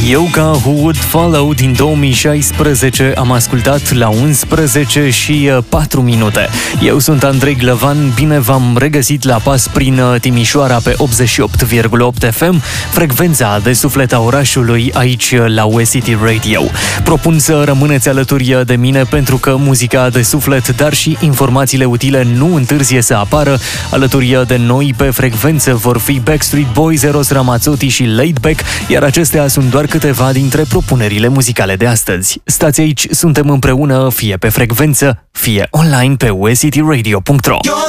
Yoga Who Would Follow din 2016 am ascultat la 11 și 4 minute. Eu sunt Andrei Glăvan, bine v-am regăsit la pas prin Timișoara pe 88,8 FM, frecvența de suflet a orașului aici la US City Radio. Propun să rămâneți alături de mine pentru că muzica de suflet, dar și informațiile utile nu întârzie să apară. Alături de noi pe frecvență vor fi Backstreet Boys, Eros Ramazzotti și Laid Back, iar acestea sunt doar câteva dintre propunerile muzicale de astăzi. Stați aici, suntem împreună, fie pe frecvență, fie online pe wecityradio.ro.